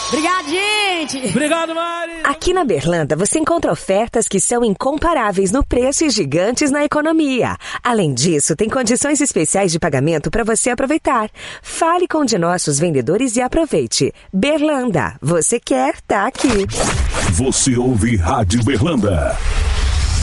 Obrigado, gente! Obrigado, Mari! Aqui na Berlanda você encontra ofertas que são incomparáveis no preço e gigantes na economia. Além disso, tem condições especiais de pagamento para você aproveitar. Fale com um de nossos vendedores e aproveite. Berlanda, você quer, tá aqui. Você ouve Rádio Berlanda.